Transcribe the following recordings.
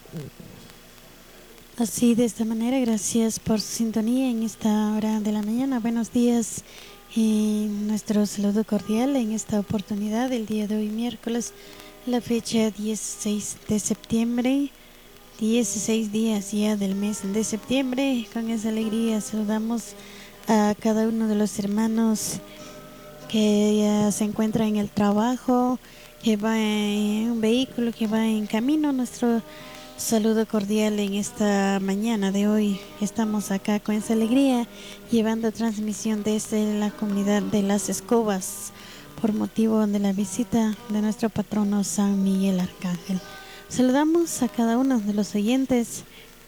Así, de esta manera, gracias por su sintonía en esta hora de la mañana. Buenos días y nuestro saludo cordial en esta oportunidad, el día de hoy, miércoles, la fecha 16 de septiembre, 16 días ya del mes de septiembre. Con esa alegría saludamos a cada uno de los hermanos que ya se encuentra en el trabajo, que va en un vehículo, que va en camino. Nuestro saludo cordial en esta mañana de hoy. Estamos acá con esa alegría llevando transmisión desde la comunidad de Las Escobas por motivo de la visita de nuestro patrono San Miguel Arcángel. Saludamos a cada uno de los oyentes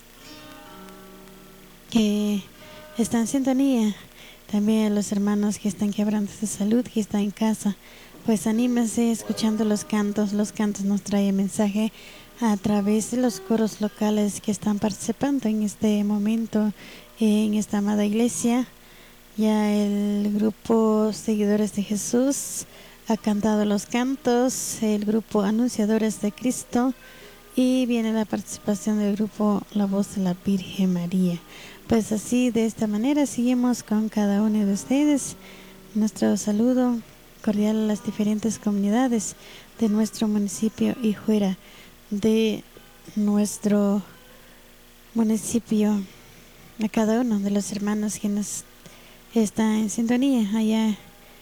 que están en sintonía, también a los hermanos que están quebrando de salud, que están en casa. Pues anímense escuchando los cantos nos trae mensaje a través de los coros locales que están participando en este momento en esta amada iglesia. Ya el grupo Seguidores de Jesús ha cantado los cantos, el grupo Anunciadores de Cristo, y viene la participación del grupo La Voz de la Virgen María. Pues así, de esta manera, seguimos con cada uno de ustedes. Nuestro saludo cordial a las diferentes comunidades de nuestro municipio y fuera de nuestro municipio, a cada uno de los hermanos que nos están en sintonía allá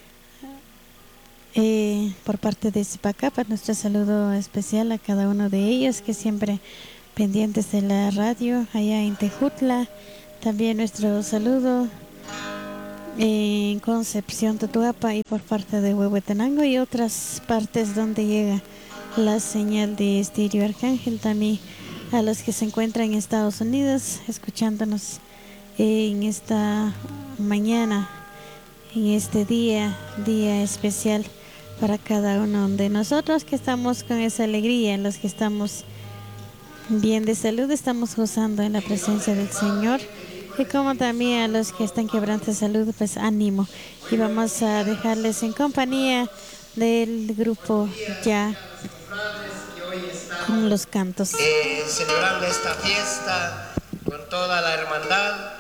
por parte de Zipacapa. Nuestro saludo especial a cada uno de ellos que siempre pendientes de la radio allá en Tejutla. También nuestro saludo en Concepción, Totuapa, y por parte de Huehuetenango y otras partes donde llega la señal de Estéreo Arcángel. También a los que se encuentran en Estados Unidos escuchándonos en esta mañana, en este día especial para cada uno de nosotros que estamos con esa alegría, los que estamos bien de salud, estamos gozando en la presencia del Señor. Y como también a los que están quebrando de salud, pues ánimo. Y vamos a dejarles en compañía del grupo ya con los cantos. Celebrando esta fiesta con toda la hermandad.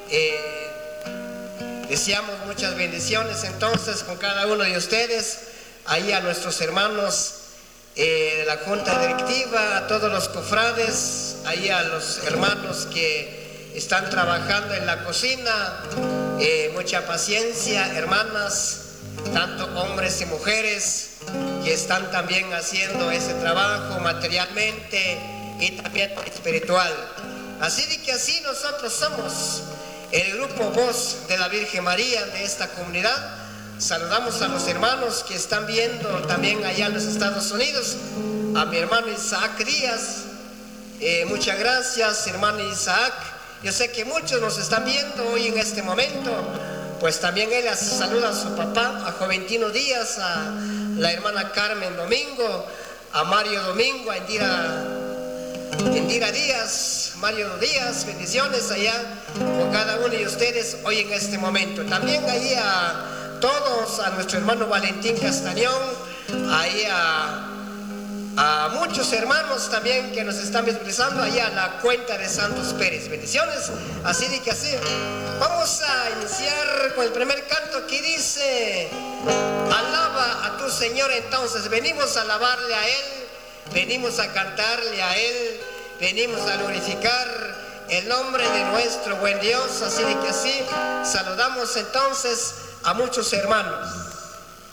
Deseamos muchas bendiciones entonces con cada uno de ustedes, ahí a nuestros hermanos de la junta directiva, a todos los cofrades, ahí a los hermanos que están trabajando en la cocina, mucha paciencia, hermanas, tanto hombres y mujeres que están también haciendo ese trabajo materialmente y también espiritual. Así de que así nosotros somos el grupo Voz de la Virgen María de esta comunidad. Saludamos a los hermanos que están viendo también allá en los Estados Unidos, a mi hermano Isaac Díaz. Muchas gracias, hermano Isaac. Yo sé que muchos nos están viendo hoy en este momento. Pues también él saluda a su papá, a Joventino Díaz, a la hermana Carmen Domingo, a Mario Domingo, a Indira Díaz, Mario Díaz. Bendiciones allá con cada uno de ustedes hoy en este momento. También ahí a todos, a nuestro hermano Valentín Castañón, ahí a muchos hermanos también que nos están visualizando allá a la cuenta de Santos Pérez. Bendiciones. Así de que así vamos a iniciar con el primer canto que dice: alaba a tu Señor. Entonces venimos a alabarle a Él, venimos a cantarle a Él, venimos a glorificar el nombre de nuestro buen Dios. Así de que así saludamos entonces a muchos hermanos.